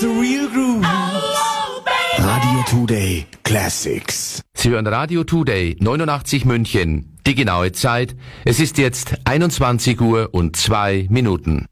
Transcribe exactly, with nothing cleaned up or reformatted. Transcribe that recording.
the real groove. Radio Today Classics. Sie hören Radio Today neunundachtzig München. Die genaue Zeit, es ist jetzt einundzwanzig Uhr und zwei Minuten.